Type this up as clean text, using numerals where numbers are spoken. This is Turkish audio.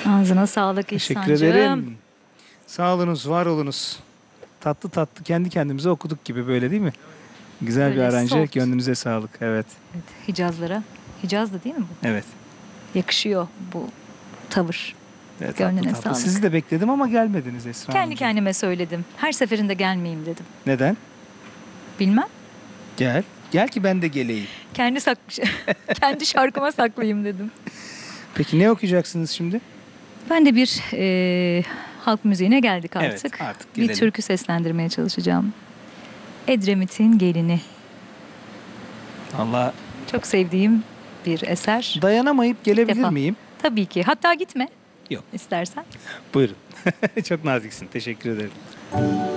Ağzına sağlık Teşekkür İhsancığım. ederim. Sağ olunuz, var olunuz. Tatlı tatlı kendi kendimize okuduk gibi, böyle değil mi? Güzel bir Böyle aranje. soft. Gönlünüze sağlık. Evet. Evet, Hicazlara. Hicaz'dı değil mi bu? Evet. Yakışıyor bu tavır. Evet, Gönlüne tatlı tatlı. sağlık. Sizi de bekledim ama gelmediniz Esra Kendi Hanımcığım. kendime söyledim. Her seferinde gelmeyeyim dedim. Neden? Bilmem. Gel. Gel ki ben de geleyim. Kendi şarkıma saklayayım dedim. Peki ne okuyacaksınız şimdi? Ben de bir halk müziğine geldik Evet, artık. artık Bir gelelim. türkü seslendirmeye çalışacağım. Edremit'in Gelini. Allah, Çok sevdiğim bir eser. dayanamayıp gelebilir defa. miyim? Tabii ki. Hatta gitme. Yok. İstersen. Buyurun. Çok naziksin. Teşekkür ederim.